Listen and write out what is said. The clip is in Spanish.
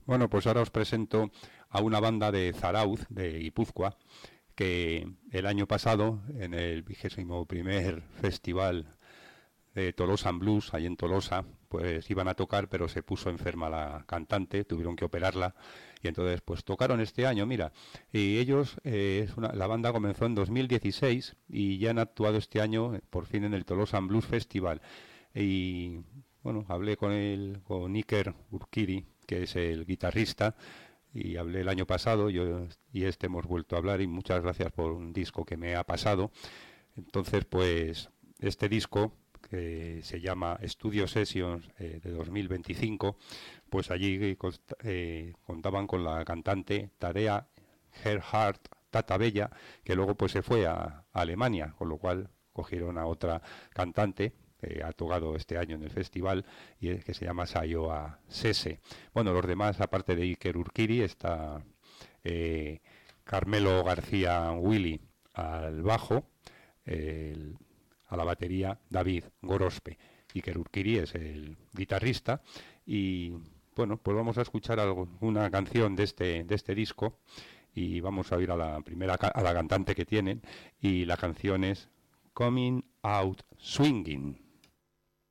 Bueno, pues ahora os presento a una banda de Zarauz, de Guipúzcoa, que el año pasado, en el 21º Festival de Tolosa Blues, ahí en Tolosa, pues iban a tocar, pero se puso enferma la cantante, tuvieron que operarla, y entonces pues tocaron este año, mira, y ellos, la banda comenzó en 2016 y ya han actuado este año, por fin, en el Tolosa Blues Festival. Y bueno, hablé con Iker Urkiri, que es el guitarrista, y hablé el año pasado, y hemos vuelto a hablar, y muchas gracias por un disco que me ha pasado. Entonces, pues, este disco, que se llama Studio Sessions de 2025, pues allí contaban con la cantante Tarea Gerhardt Tata Bella, que luego pues se fue a Alemania, con lo cual cogieron a otra cantante que ha tocado este año en el festival, y que se llama Sayoa Sese. Bueno, los demás, aparte de Iker Urkiri, está Carmelo García Willy al bajo, el, a la batería David Gorospe. Iker Urkiri es el guitarrista. Y bueno, pues vamos a escuchar una canción de este disco, y vamos a oír a la a la cantante que tienen, y la canción es Coming Out Swinging.